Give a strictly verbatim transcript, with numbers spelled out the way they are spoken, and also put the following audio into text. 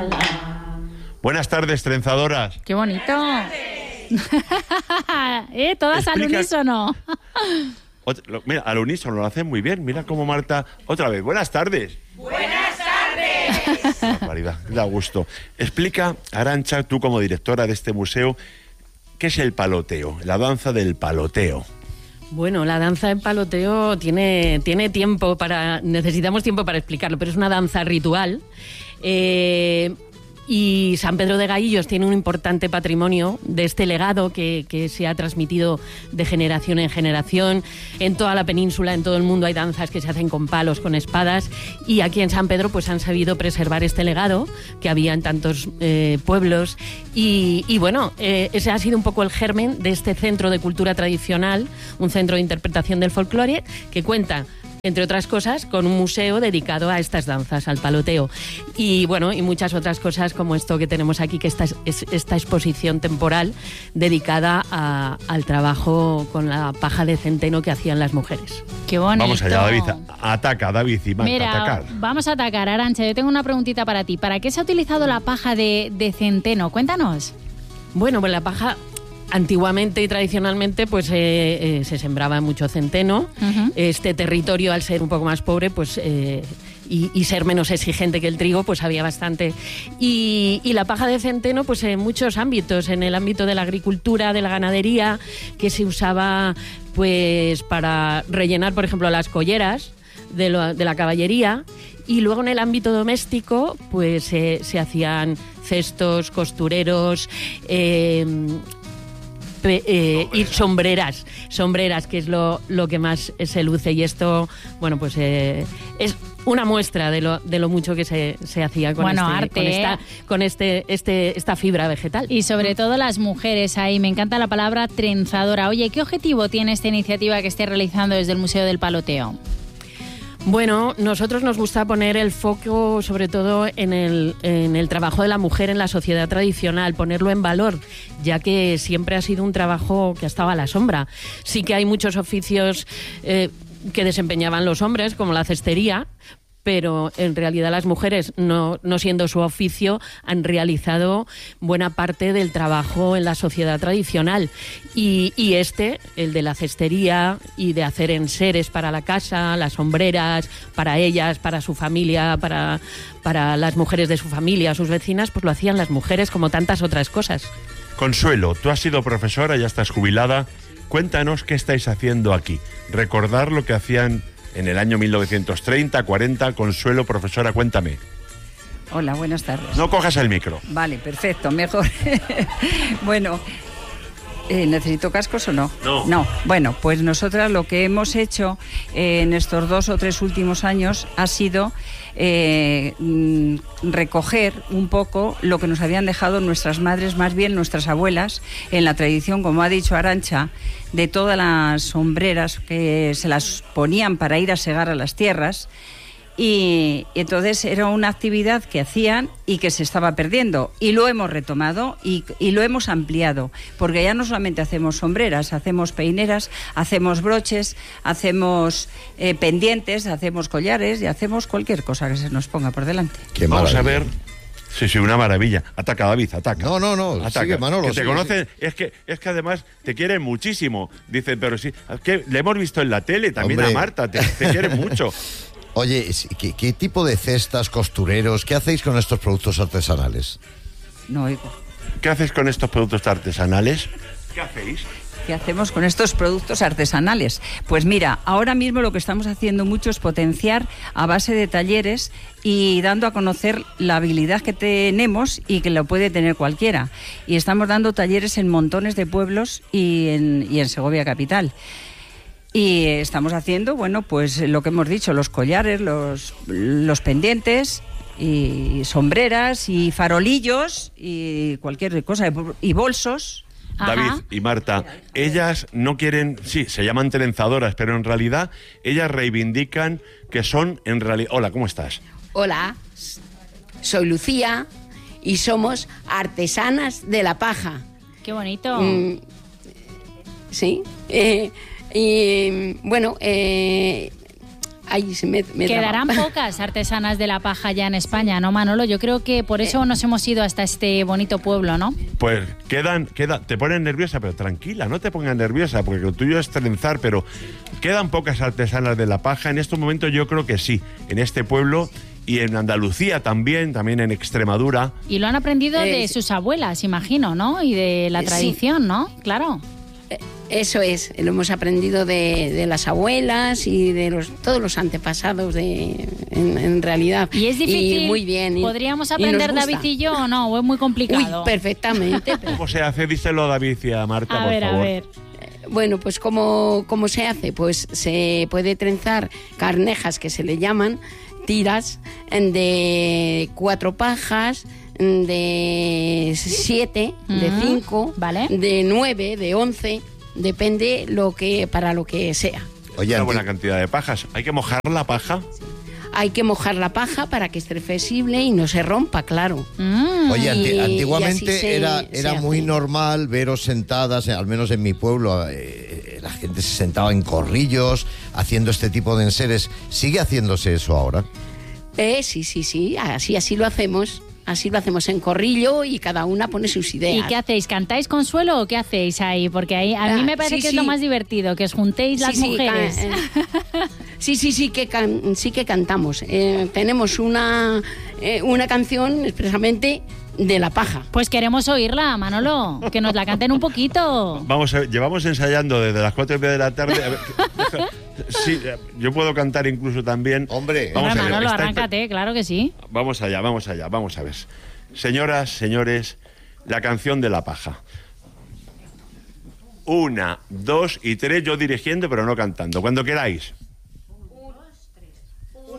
Buenas tardes, trenzadoras. ¡Qué bonito! ¿Eh? Todas Explica... al unísono. Otra, lo, mira, al unísono lo hacen muy bien. Mira cómo Marta... Otra vez, buenas tardes. ¡Buenas tardes! Barbaridad, da gusto. Explica, Arantxa, tú como directora de este museo, ¿qué es el paloteo? La danza del paloteo. Bueno, la danza del paloteo tiene, tiene tiempo para... Necesitamos tiempo para explicarlo, pero es una danza ritual. Eh... Y San Pedro de Gaillos tiene un importante patrimonio de este legado que, que se ha transmitido de generación en generación. En toda la península, en todo el mundo hay danzas que se hacen con palos, con espadas, y aquí en San Pedro pues han sabido preservar este legado que había en tantos eh, pueblos. Y, y bueno, eh, ese ha sido un poco el germen de este centro de cultura tradicional, un centro de interpretación del folclore que cuenta, entre otras cosas, con un museo dedicado a estas danzas, al paloteo. Y bueno, y muchas otras cosas como esto que tenemos aquí, que esta, es esta exposición temporal dedicada a, al trabajo con la paja de centeno que hacían las mujeres. ¡Qué bonito! Vamos allá, David. Ataca, David y Marta, Mira, atacar. Vamos a atacar, Arantxa. Yo tengo una preguntita para ti. ¿Para qué se ha utilizado la paja de, de centeno? Cuéntanos. Bueno, pues la paja... Antiguamente y tradicionalmente pues eh, eh, se sembraba mucho centeno. Uh-huh. Este territorio, al ser un poco más pobre, pues eh, y, y ser menos exigente que el trigo, pues había bastante. Y, y la paja de centeno, pues en muchos ámbitos, en el ámbito de la agricultura, de la ganadería, que se usaba pues para rellenar, por ejemplo, las colleras de, lo, de la caballería. Y luego en el ámbito doméstico, pues eh, se hacían cestos, costureros, eh, Eh, y sombreras, sombreras, que es lo, lo que más se luce. Y esto, bueno, pues eh, es una muestra de lo, de lo mucho que se, se hacía con, bueno, este, arte, con, esta, con este, este, esta fibra vegetal. Y sobre todo las mujeres ahí. Me encanta la palabra trenzadora. Oye, ¿qué objetivo tiene esta iniciativa que esté realizando desde el Museo del Paloteo? Bueno, nosotros nos gusta poner el foco sobre todo en el, en el trabajo de la mujer en la sociedad tradicional, ponerlo en valor, ya que siempre ha sido un trabajo que ha estado a la sombra. Sí que hay muchos oficios eh, que desempeñaban los hombres, como la cestería, pero en realidad las mujeres, no, no siendo su oficio, han realizado buena parte del trabajo en la sociedad tradicional. Y, y este, el de la cestería y de hacer enseres para la casa, las sombreras, para ellas, para su familia, para, para las mujeres de su familia, sus vecinas, pues lo hacían las mujeres como tantas otras cosas. Consuelo, tú has sido profesora, ya estás jubilada. Cuéntanos qué estáis haciendo aquí. Recordar lo que hacían en el año mil novecientos treinta, cuarenta, Consuelo, profesora, cuéntame. Hola, buenas tardes. No cojas el micro. Vale, perfecto, mejor. Bueno, eh, ¿necesito cascos o no? No. No, bueno, pues nosotras lo que hemos hecho eh, en estos dos o tres últimos años ha sido eh, recoger un poco lo que nos habían dejado nuestras madres, más bien nuestras abuelas, en la tradición, como ha dicho Arantxa, de todas las sombreras que se las ponían para ir a segar a las tierras. Y, y entonces era una actividad que hacían y que se estaba perdiendo, y lo hemos retomado y, y lo hemos ampliado, porque ya no solamente hacemos sombreras, hacemos peineras, hacemos broches, hacemos eh, pendientes, hacemos collares y hacemos cualquier cosa que se nos ponga por delante. Qué Vamos a ver. Sí, sí, una maravilla. Ataca, David, ataca. No, no, no, ataca. sigue, Manolo. Que te sigue, conocen, sigue. es que es que además te quieren muchísimo. Dicen, pero sí, es que le hemos visto en la tele, también Hombre. a Marta, te, te quieren mucho. Oye, ¿qué, ¿qué tipo de cestas, costureros, qué hacéis con estos productos artesanales? No oigo. ¿Qué hacéis con estos productos artesanales? ¿Qué hacéis? ¿Qué hacemos con estos productos artesanales? Pues mira, ahora mismo lo que estamos haciendo mucho es potenciar a base de talleres y dando a conocer la habilidad que tenemos y que lo puede tener cualquiera. Y estamos dando talleres en montones de pueblos y en, y en Segovia capital. Y estamos haciendo, bueno, pues lo que hemos dicho, los collares, los, los pendientes y sombreras y farolillos y cualquier cosa, y bolsos. David Ajá. y Marta, ellas no quieren, sí, se llaman trenzadoras, pero en realidad ellas reivindican que son en realidad... Hola, ¿cómo estás? Hola, soy Lucía y somos artesanas de la paja. ¡Qué bonito! Mm, sí, eh, y bueno, eh, Ay, se me, me Quedarán traba. pocas artesanas de la paja ya en España, ¿no, Manolo? Yo creo que por eso nos hemos ido hasta este bonito pueblo, ¿no? Pues quedan, queda, te pones nerviosa, pero tranquila, no te pongas nerviosa, porque lo tuyo es trenzar, pero quedan pocas artesanas de la paja. En estos momentos yo creo que sí, en este pueblo y en Andalucía también, también en Extremadura. Y lo han aprendido Eh, de sí. sus abuelas, imagino, ¿no? Y de la Eh, sí. tradición, ¿no? Claro. Eso es, lo hemos aprendido de, de las abuelas y de los todos los antepasados de, en, en realidad. Y es difícil. Y muy bien. y- ¿Podríamos y nos aprender, gusta. David y yo, o no? ¿O es muy Uy, complicado? perfectamente. ¿Cómo se hace? Díselo a David y a Marta, a por ver, favor. a ver. Bueno, pues ¿cómo, ¿cómo se hace? Pues se puede trenzar carnejas, que se le llaman, tiras de cuatro pajas, de siete, de Mm, cinco, vale. de nueve, de once, depende lo que para lo que sea. Oye, Una Anti- buena cantidad de pajas. ¿Hay que mojar la paja? Hay que mojar la paja para que esté flexible y no se rompa, claro. Mm. Oye, anti- Y- antiguamente y así se- era, se era hace. muy normal veros sentadas, eh, al menos en mi pueblo, eh, la gente se sentaba en corrillos haciendo este tipo de enseres. ¿Sigue haciéndose eso ahora? Eh, sí, sí, sí, así, así lo hacemos. Así lo hacemos en corrillo y cada una pone sus ideas. ¿Y qué hacéis? ¿Cantáis consuelo o qué hacéis ahí? Porque ahí a mí Ah, me parece sí, que es sí. lo más divertido, que os juntéis las Sí, sí, mujeres. ca- eh, sí, sí, sí que, can- sí que cantamos. Eh, tenemos una, eh, una canción expresamente de la paja. Pues queremos oírla, Manolo, que nos la canten un poquito. Vamos a, llevamos ensayando desde las cuatro y media de la tarde. A ver, deja- sí, yo puedo cantar incluso también. Hombre. Vamos Venga, a ver, Manolo, está- arráncate, claro que sí. Vamos allá, vamos allá, vamos a ver. Señoras, señores, la canción de la paja. Una, dos y tres, yo dirigiendo, pero no cantando. Cuando queráis.